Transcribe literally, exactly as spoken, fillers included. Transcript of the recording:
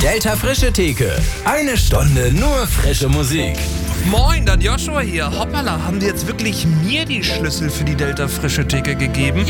Delta Frische Theke. Eine Stunde nur frische Musik. Moin, dann Joshua hier. Hoppala, haben die jetzt wirklich mir die Schlüssel für die Delta Frische Theke gegeben?